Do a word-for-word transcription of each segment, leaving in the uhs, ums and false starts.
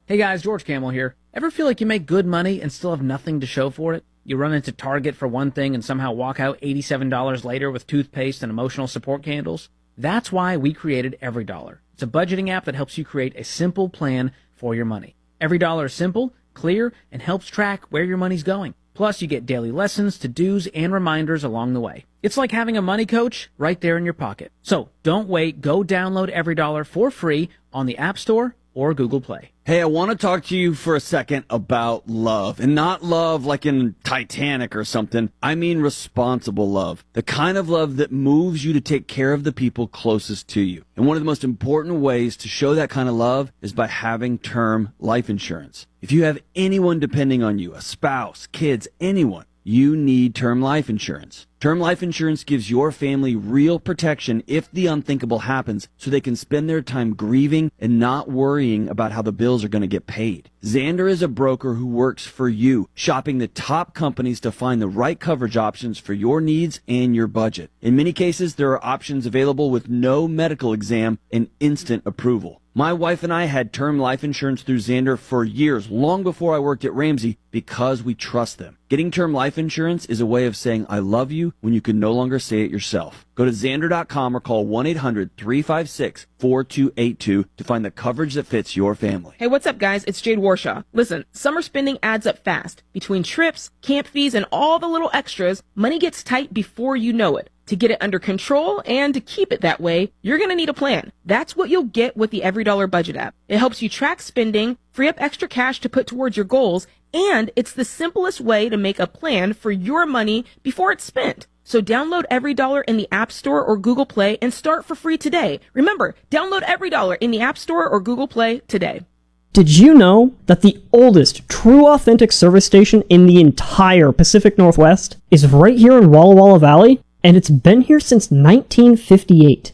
Hey guys, George Camel here. Ever feel like you make good money and still have nothing to show for it? You run into Target for one thing and somehow walk out eighty-seven dollars later with toothpaste and emotional support candles? That's why we created EveryDollar. It's a budgeting app that helps you create a simple plan for your money. EveryDollar is simple, clear, and helps track where your money's going. Plus, you get daily lessons, to-dos, and reminders along the way. It's like having a money coach right there in your pocket. So don't wait. Go download EveryDollar for free on the App Store or Google Play. Hey, I want to talk to you for a second about love, and not love like in Titanic or something. I mean responsible love, the kind of love that moves you to take care of the people closest to you. And one of the most important ways to show that kind of love is by having term life insurance. If you have anyone depending on you, a spouse, kids, anyone, you need term life insurance. Term life insurance gives your family real protection if the unthinkable happens, so they can spend their time grieving and not worrying about how the bills are going to get paid. Xander is a broker who works for you, shopping the top companies to find the right coverage options for your needs and your budget. In many cases, there are options available with no medical exam and instant approval. My wife and I had term life insurance through Xander for years, long before I worked at Ramsey, because we trust them. Getting term life insurance is a way of saying I love you when you can no longer say it yourself. Go to Xander dot com or call one eight hundred three five six four two eight two to find the coverage that fits your family. Hey, what's up, guys? It's Jade Warshaw. Listen, summer spending adds up fast. Between trips, camp fees, and all the little extras, money gets tight before you know it. To get it under control and to keep it that way, you're going to need a plan. That's what you'll get with the EveryDollar Budget app. It helps you track spending, free up extra cash to put towards your goals, and it's the simplest way to make a plan for your money before it's spent. So download EveryDollar in the App Store or Google Play and start for free today. Remember, download EveryDollar in the App Store or Google Play today. Did you know that the oldest true authentic service station in the entire Pacific Northwest is right here in Walla Walla Valley? And it's been here since nineteen fifty-eight.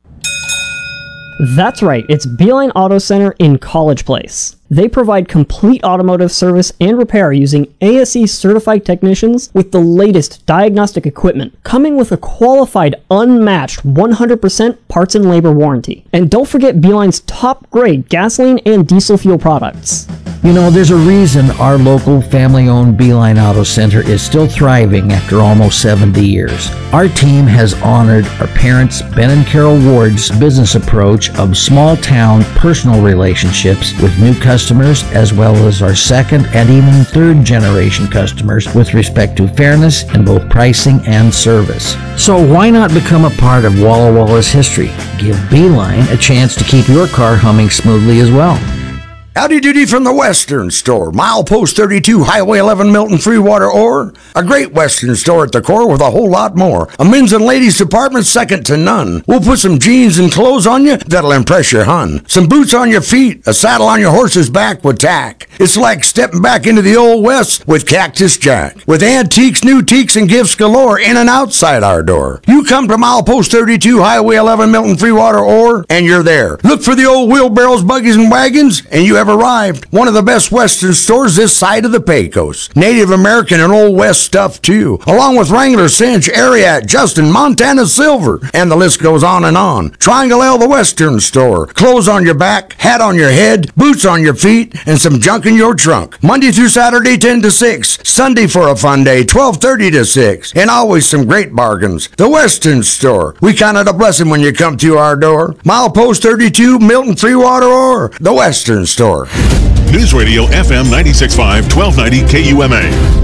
That's right, it's Beeline Auto Center in College Place. They provide complete automotive service and repair using A S E certified technicians with the latest diagnostic equipment, coming with a qualified, unmatched one hundred percent parts and labor warranty. And don't forget Beeline's top-grade gasoline and diesel fuel products. You know, there's a reason our local family-owned Beeline Auto Center is still thriving after almost seventy years. Our team has honored our parents, Ben and Carol Ward's business approach of small-town personal relationships with new customers, as well as our second and even third generation customers with respect to fairness in both pricing and service. So why not become a part of Walla Walla's history? Give Beeline a chance to keep your car humming smoothly as well. Howdy doody from the Western Store, Milepost thirty-two, Highway eleven, Milton, Freewater, or a great Western store at the core with a whole lot more. A men's and ladies department second to none. We'll put some jeans and clothes on you that'll impress your hun. Some boots on your feet, a saddle on your horse's back with tack. It's like stepping back into the old West with Cactus Jack. With antiques, new teaks, and gifts galore in and outside our door. You come to Milepost thirty-two, Highway eleven, Milton, Freewater, or, and you're there. Look for the old wheelbarrows, buggies, and wagons, and you have arrived. One of the best Western stores this side of the Pecos. Native American and Old West stuff too, along with Wrangler, Cinch, Ariat, Justin, Montana Silver, and the list goes on and on. Triangle L, the Western Store. Clothes on your back, hat on your head, boots on your feet, and some junk in your trunk. Monday through Saturday, ten to six. Sunday for a fun day, twelve thirty to six. And always some great bargains. The Western Store. We count it a blessing when you come to our door. Milepost thirty-two, Milton, Freewater, or the Western Store. News Radio F M ninety-six point five, twelve ninety K U M A.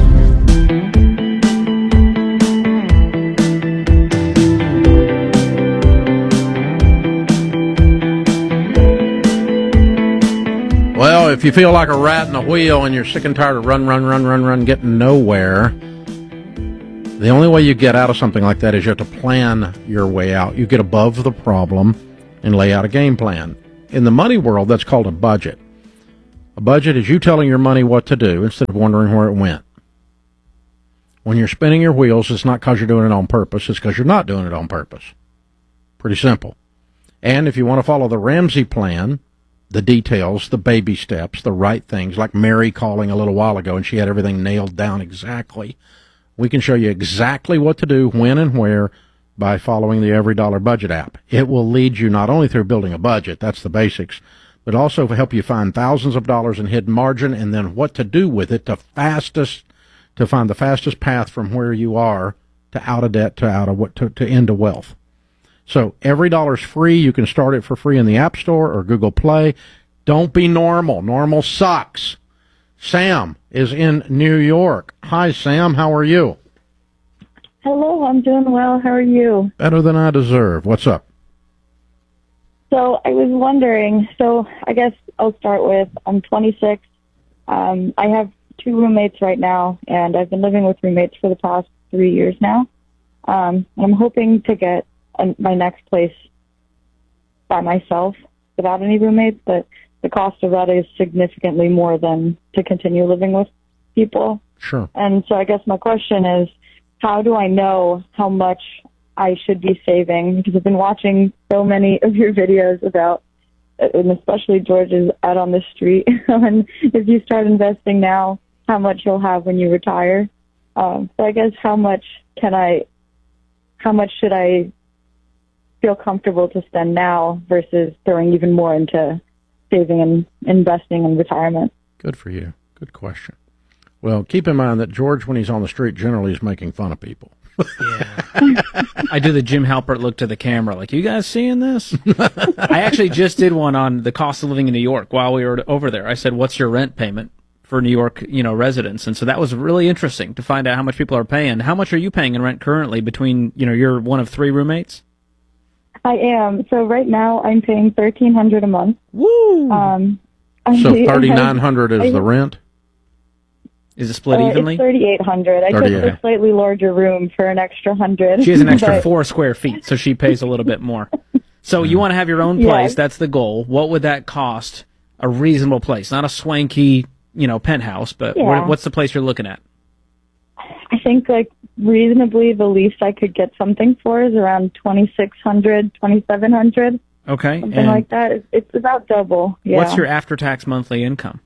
Well, if you feel like a rat in a wheel and you're sick and tired of run, run, run, run, run, getting nowhere, the only way you get out of something like that is you have to plan your way out. You get above the problem and lay out a game plan. In the money world, that's called a budget. A budget is you telling your money what to do instead of wondering where it went. When you're spinning your wheels, it's not because you're doing it on purpose. It's because you're not doing it on purpose. Pretty simple. And if you want to follow the Ramsey plan, the details, the baby steps, the right things, like Mary calling a little while ago and she had everything nailed down exactly, we can show you exactly what to do, when and where, by following the EveryDollar Budget app. It will lead you not only through building a budget, that's the basics, but also help you find thousands of dollars in hidden margin and then what to do with it to fastest, to find the fastest path from where you are to out of debt to out of what to, to into wealth. So every dollar's free. You can start it for free in the App Store or Google Play. Don't be normal. Normal sucks. Sam is in New York. Hi, Sam. How are you? Hello, I'm doing well. How are you? Better than I deserve. What's up? So I was wondering, so I guess I'll start with, I'm twenty-six. Um, I have two roommates right now, and I've been living with roommates for the past three years now. Um, I'm hoping to get a, my next place by myself without any roommates, but the cost of that is significantly more than to continue living with people. Sure. And so I guess my question is, how do I know how much I should be saving? Because I've been watching so many of your videos about, and especially George's out on the street, and if you start investing now, how much you'll have when you retire. Um, so I guess how much can I, how much should I feel comfortable to spend now versus throwing even more into saving and investing in retirement? Good for you. Good question. Well, keep in mind that George, when he's on the street, generally is making fun of people. Yeah. I do the Jim Halpert look to the camera, like, you guys seeing this? I actually just did one on the cost of living in New York while we were over there. I said, what's your rent payment for New York, you know, residents? And so that was really interesting to find out how much people are paying. How much are you paying in rent currently between, you know, you're one of three roommates? I am. So right now I'm paying thirteen hundred dollars a month. Woo! Um, So I- thirty-nine hundred I- is the rent? Is it split uh, evenly? It's thirty-eight hundred. I took thirty-eight. a slightly larger room for an extra hundred. She has an extra but- four square feet, so she pays a little bit more. So you want to have your own Yeah. place. That's the goal. What would that cost? A reasonable place, not a swanky, you know, penthouse, but Yeah. what, what's the place you're looking at? I think like reasonably the least I could get something for is around twenty-six hundred, twenty-seven hundred, Okay. something And like that. It's, it's about double. Yeah. what's your after-tax monthly income?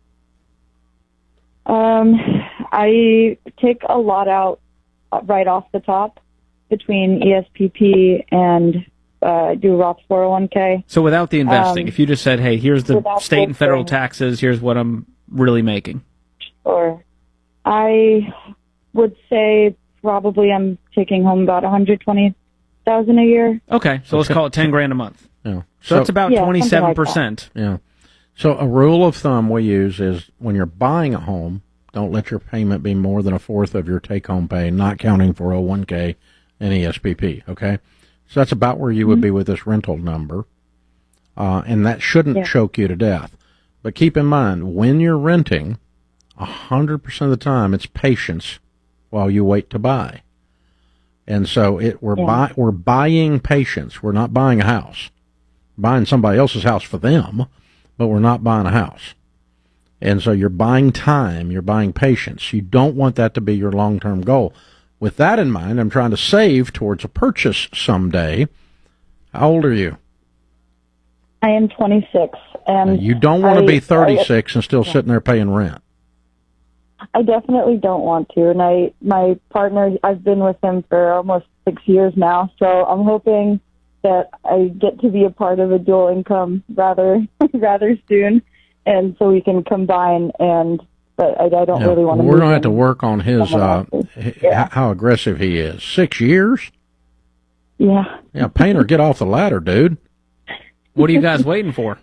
Um, I take a lot out uh, right off the top between E S P P and uh, do Roth four oh one k. So without the investing, Um, if you just said, hey, here's the without state and federal investing. taxes, here's what I'm really making. Or I would say probably I'm taking home about one hundred twenty thousand a year. Okay, so let's call it ten grand a month. Yeah. So that's about Yeah, something like twenty-seven percent. Yeah. So a rule of thumb we use is when you're buying a home, don't let your payment be more than a fourth of your take-home pay, not counting four oh one k and E S P P, okay? So that's about where you would be with this rental number, uh, and that shouldn't Yeah. choke you to death. But keep in mind, when you're renting, one hundred percent of the time it's patience while you wait to buy. And so it we're Yeah. buy, we're buying patience. We're not buying a house. Buying somebody else's house for them, but we're not buying a house. And so you're buying time, you're buying patience. You don't want that to be your long-term goal. With that in mind, I'm trying to save towards a purchase someday. How old are you? I am twenty-six, and You don't want to I- be thirty-six and still sitting there paying rent. I definitely don't want to. And I, my partner, I've been with him for almost six years now, so I'm hoping that I get to be a part of a dual income rather, rather soon, and so we can combine. And but I, I don't Yeah, really want to. we're move going to have to in. work on his uh, Someone else's. h- Yeah. how aggressive he is. Six years? Yeah. Yeah, Painter, get off the ladder, dude. What are you guys waiting for?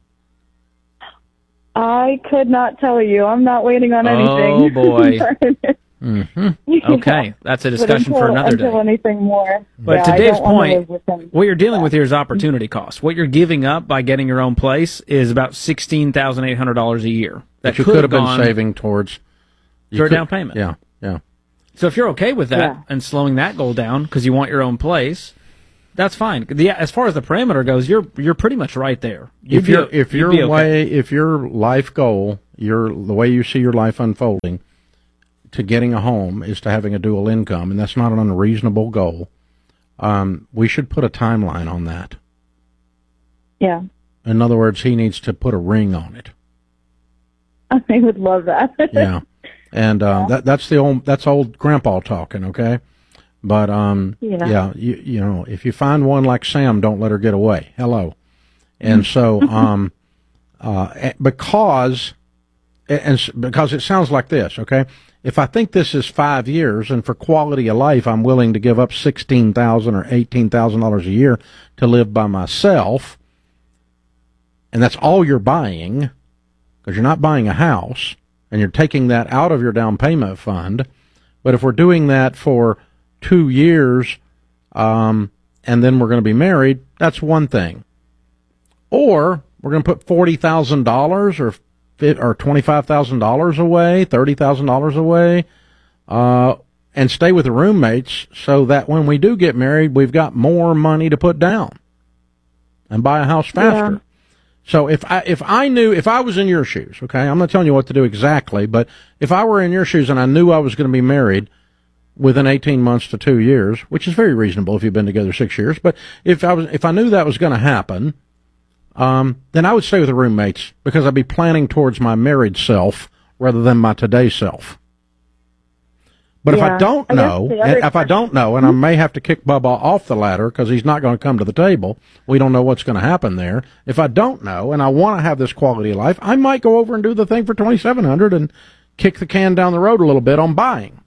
I could not tell you. I'm not waiting on anything. Oh, boy. Mm-hmm. Okay, that's a But discussion until, for another until day. anything more. But yeah, to I Dave's don't wanna point, live with him. what you're dealing with here is opportunity cost. What you're giving up by getting your own place is about sixteen thousand eight hundred dollars a year. That That you could have been gone saving towards you your could- down payment. Yeah, yeah. So if you're okay with that Yeah. and slowing that goal down because you want your own place, that's fine. The, as far as the parameter goes, you're you're pretty much right there. You'd If be- your if you'd your be okay. way if your life goal, your the way you see your life unfolding to getting a home is to having a dual income, and that's not an unreasonable goal. Um, we should put a timeline on that. Yeah. In other words, he needs to put a ring on it. I would love that. Yeah, and uh, that that's the old that's old grandpa talking. Okay, but um, Yeah. yeah, you you know, if you find one like Sam, don't let her get away. Hello, and so um, uh, because, and because it sounds like this, okay? If I think this is five years, and for quality of life, I'm willing to give up sixteen thousand dollars or eighteen thousand dollars a year to live by myself, and that's all you're buying, because you're not buying a house, and you're taking that out of your down payment fund. But if we're doing that for two years, um, and then we're going to be married, that's one thing. Or we're going to put forty thousand dollars or or twenty-five thousand dollars away, thirty thousand dollars away, uh, and stay with the roommates so that when we do get married, we've got more money to put down and buy a house faster. Yeah. So if I, if I knew, if I was in your shoes, okay, I'm not telling you what to do exactly, but if I were in your shoes and I knew I was going to be married within eighteen months to two years, which is very reasonable if you've been together six years, but if I was, if I knew that was going to happen, um, then I would stay with the roommates because I'd be planning towards my married self rather than my today self. But yeah, if I don't know, I if I don't know, and I may have to kick Bubba off the ladder because he's not going to come to the table, we don't know what's going to happen there. If I don't know, and I want to have this quality of life, I might go over and do the thing for twenty-seven hundred dollars and kick the can down the road a little bit on buying.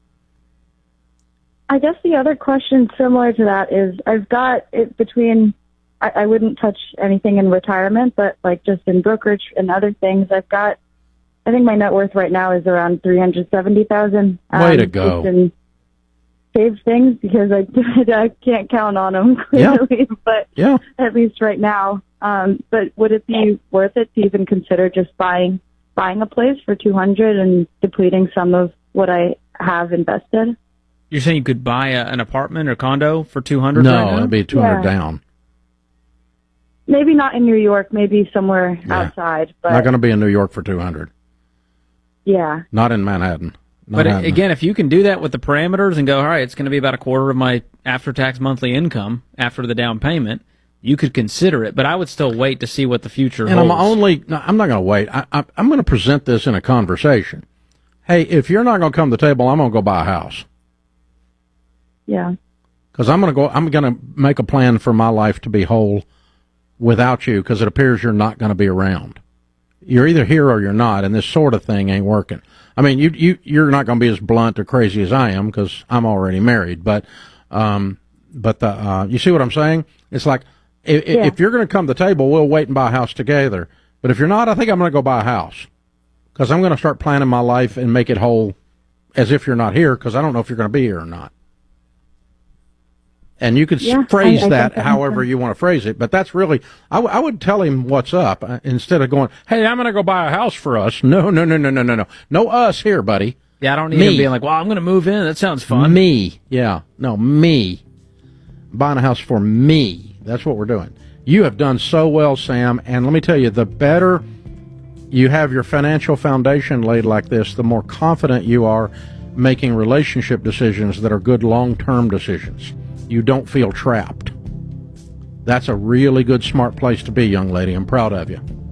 I guess the other question similar to that is I've got it between, I, I wouldn't touch anything in retirement, but like just in brokerage and other things, I've got, I think my net worth right now is around three hundred seventy thousand dollars. Way um, to go. In saved things because I, I can't count on them clearly, yeah. but yeah. at least right now. Um, but would it be worth it to even consider just buying buying a place for two hundred and depleting some of what I have invested? You're saying you could buy a, an apartment or condo for two hundred? No, right now? It'd be two hundred yeah. down. Maybe not in New York, maybe somewhere yeah. outside. But not going to be in New York for two hundred. Yeah. Not in Manhattan. Not but Manhattan. Again, if you can do that with the parameters and go, all right, it's going to be about a quarter of my after-tax monthly income after the down payment, you could consider it. But I would still wait to see what the future and holds. I'm only, no, I'm not going to wait. I, I, I'm going to present this in a conversation. Hey, if you're not going to come to the table, I'm going to go buy a house. Yeah. Because I'm going to go. I'm going to make a plan for my life to be whole without you, because it appears you're not going to be around. You're either here or you're not, and this sort of thing ain't working. I mean, you you you're not going to be as blunt or crazy as I am because I'm already married. But um, but the uh, you see what I'm saying? It's like if, yeah. if you're going to come to the table, we'll wait and buy a house together. But if you're not, I think I'm going to go buy a house because I'm going to start planning my life and make it whole as if you're not here, because I don't know if you're going to be here or not. And you could yeah, phrase I, I that however you want to phrase it, but that's really, I, w- I would tell him what's up uh, instead of going, hey, I'm going to go buy a house for us. No, no, no, no, no, no, no. No us here, buddy. Yeah, I don't need me. him being like, well, I'm going to move in. That sounds fun. Me. Yeah. No, me. Buying a house for me. That's what we're doing. You have done so well, Sam, and let me tell you, the better you have your financial foundation laid like this, the more confident you are making relationship decisions that are good long-term decisions. You don't feel trapped. That's a really good, smart place to be, young lady. I'm proud of you.